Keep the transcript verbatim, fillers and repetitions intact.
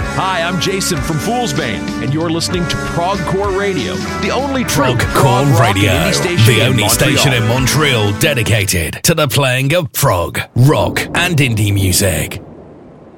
Hi, I'm Jason from Foolsbane, and you're listening to Progcore Radio, the only true Progcore Radio, indie station the in only Montreal. station in Montreal dedicated to the playing of prog, rock, and indie music.